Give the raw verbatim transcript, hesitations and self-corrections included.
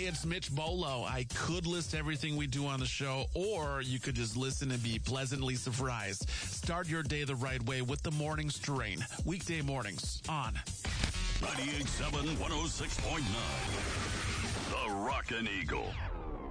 it's Mitch Bolo. I could list everything we do on the show, or you could just listen and be pleasantly surprised. Start your day the right way with the Morning Strain. Weekday mornings on ninety-eight point seven, one oh six point nine. The Rockin' Eagle.